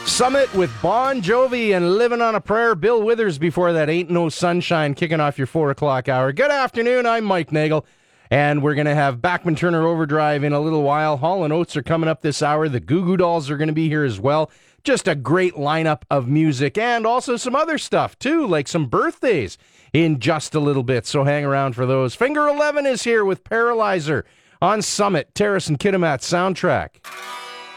Summit with Bon Jovi and Living on a Prayer. Bill Withers before that. Ain't No Sunshine kicking off your 4 o'clock hour. Good afternoon, I'm Mike Nagel, and we're going to have Bachman Turner Overdrive in a little while. Hall & Oates are coming up this hour. The Goo Goo Dolls are going to be here as well. Just a great lineup of music and also some other stuff, too, like some birthdays in just a little bit, so hang around for those. Finger 11 is here with Paralyzer on Summit, Terrace and Kitimat soundtrack.